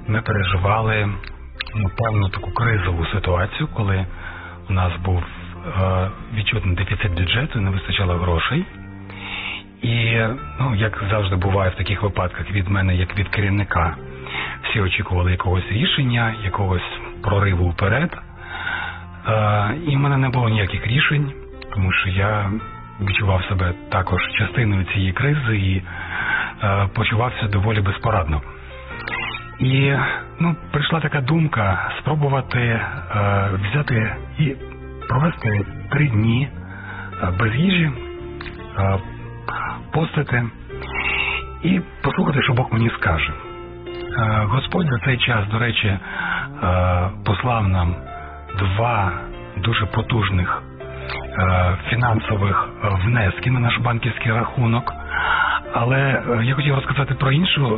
ми переживали певну таку кризову ситуацію, коли у нас був відчутний дефіцит бюджету, не вистачало грошей. І, як завжди буває в таких випадках від мене, як від керівника, всі очікували якогось рішення, якогось прориву вперед. І в мене не було ніяких рішень, тому що я відчував себе також частиною цієї кризи і почувався доволі безпорадно. І прийшла така думка спробувати взяти і провести 3 дні без їжі, постити і послухати, що Бог мені скаже. Господь за цей час, до речі, послав нам 2 дуже потужних фінансових внески на наш банківський рахунок. Але я хотів розказати про інший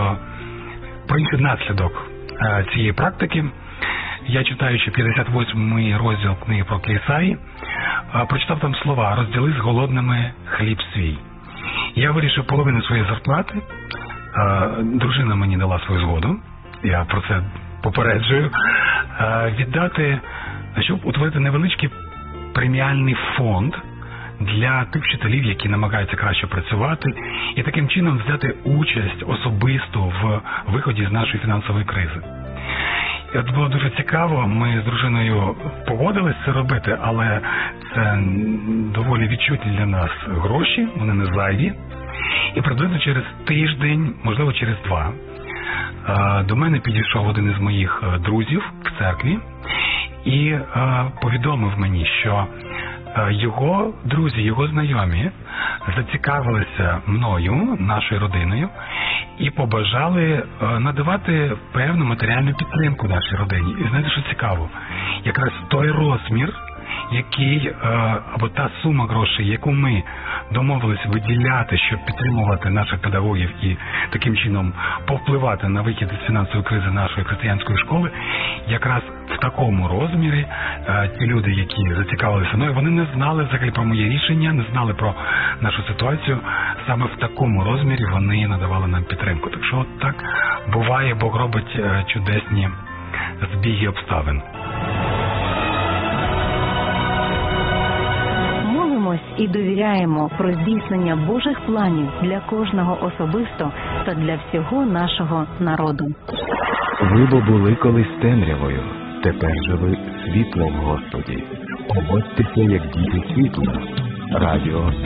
наслідок цієї практики. Я, читаючи 58-й розділ книги про Ісаї, прочитав там слова «Розділи з голодними хліб свій». Я вирішив половину своєї зарплати, дружина мені дала свою згоду, я про це попереджую, віддати, щоб утворити невеличкий преміальний фонд для тих вчителів, які намагаються краще працювати, і таким чином взяти участь особисто в виході з нашої фінансової кризи. І от було дуже цікаво, ми з дружиною погодились це робити, але це доволі відчутні для нас гроші, вони не зайві. І приблизно через тиждень, можливо через 2, до мене підійшов один із моїх друзів в церкві і повідомив мені, що його друзі, його знайомі зацікавилися мною, нашою родиною, і побажали надавати певну матеріальну підтримку нашій родині. І знаєте, що цікаво? Якраз той розмір, який, або та сума грошей, яку ми домовились виділяти, щоб підтримувати наших педагогів і таким чином повпливати на вихід із фінансової кризи нашої християнської школи, якраз в такому розмірі ті люди, які зацікавилися мною, вони не знали взагалі про моє рішення, не знали про нашу ситуацію. Саме в такому розмірі вони надавали нам підтримку. Так що от так буває, Бог робить чудесні збіги обставин. І довіряємо про здійснення Божих планів для кожного особисто та для всього нашого народу. Ви бо були колись темрявою, тепер же ви світлом в Господі. Поводьтеся, як діти світла. Радіо